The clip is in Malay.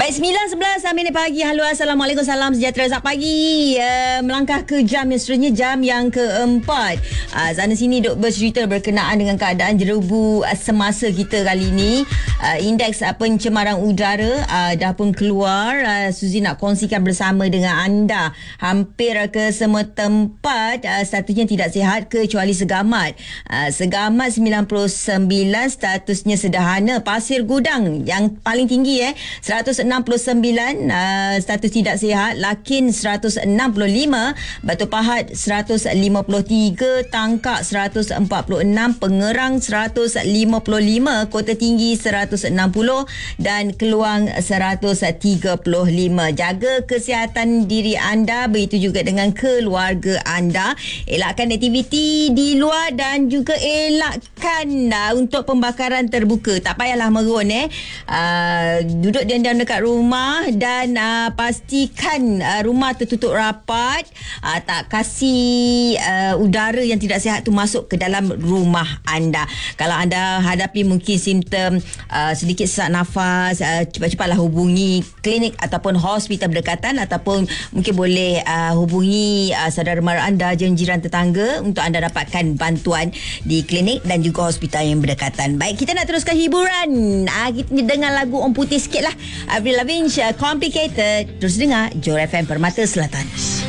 Baik, 9.11 minit pagi. Halo, Assalamualaikum, salam sejahtera. Selamat pagi. Melangkah ke jam yang seterusnya, jam yang keempat. Sana sini duk bercerita berkenaan dengan keadaan jerebu semasa kita kali ini. Indeks pencemaran udara dah pun keluar. Suzy nak kongsikan bersama dengan anda. Hampir ke semua tempat statusnya tidak sihat kecuali Segamat. Segamat 99 statusnya sederhana. Pasir Gudang yang paling tinggi 169 status tidak sihat. Lakin 165, Batu Pahat 153, Tangkak 146, Pengerang 155, Kota Tinggi 160 dan Keluang 135. Jaga kesihatan diri anda, begitu juga dengan keluarga anda. Elakkan aktiviti di luar dan juga elakkan untuk pembakaran terbuka. Tak payahlah merun duduk diam-diam dekat rumah dan pastikan rumah tertutup rapat, tak kasih udara yang tidak sihat tu masuk ke dalam rumah anda. Kalau anda hadapi mungkin simptom sedikit sesak nafas, cepat-cepatlah hubungi klinik ataupun hospital berdekatan, ataupun mungkin boleh hubungi saudara mara anda, jiran tetangga untuk anda dapatkan bantuan di klinik dan juga hospital yang berdekatan. Baik, kita nak teruskan hiburan. Kita dengar lagu Om Putih sikit lah, Avril Lavigne, Complicated. Terus dengar Johor FM Permata Selatan.